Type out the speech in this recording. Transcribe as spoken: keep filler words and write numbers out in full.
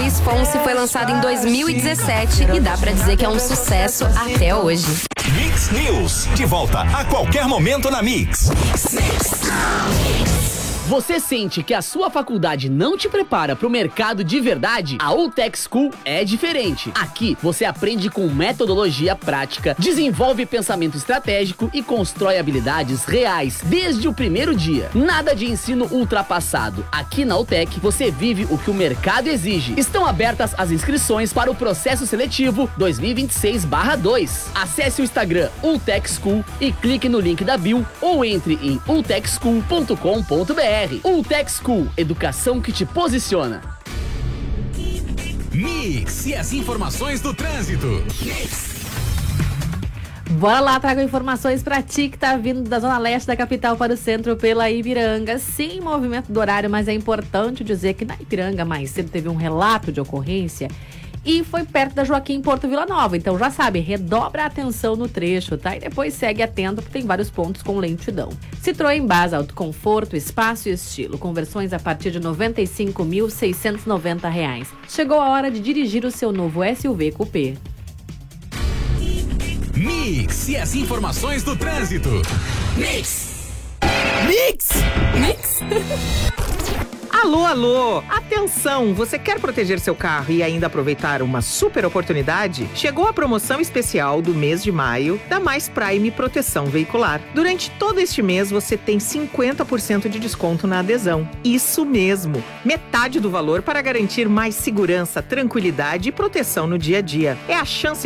Luiz Fonsi foi lançado em dois mil e dezessete e dá pra dizer que é um sucesso até hoje. Mix News, de volta a qualquer momento na Mix. Você sente que a sua faculdade não te prepara para o mercado de verdade? A Ultech School é diferente. Aqui você aprende com metodologia prática, desenvolve pensamento estratégico e constrói habilidades reais desde o primeiro dia. Nada de ensino ultrapassado. Aqui na Ultech você vive o que o mercado exige. Estão abertas as inscrições para o processo seletivo dois mil e vinte e seis barra dois. Acesse o Instagram Ultech School e clique no link da bio ou entre em ultech school ponto com ponto b r. Ultech School, educação que te posiciona. Mix e as informações do trânsito. Bora lá, trago informações pra ti que tá vindo da zona leste da capital para o centro pela Ipiranga. Sim, movimento do horário, mas é importante dizer que na Ipiranga mais cedo teve um relato de ocorrência e foi perto da Joaquim Porto Vila Nova. Então já sabe, redobra a atenção no trecho, tá? E depois segue atento porque tem vários pontos com lentidão. Citroën Basa, alto conforto, espaço e estilo. Conversões a partir de noventa e cinco mil seiscentos e noventa reais. Chegou a hora de dirigir o seu novo S U V Coupé. Mix e as informações do trânsito. Mix! Mix! Mix! Alô, alô! Atenção! Você quer proteger seu carro e ainda aproveitar uma super oportunidade? Chegou a promoção especial do mês de maio da Mais Prime Proteção Veicular. Durante todo este mês você tem cinquenta por cento de desconto na adesão. Isso mesmo! Metade do valor para garantir mais segurança, tranquilidade e proteção no dia a dia. É a chance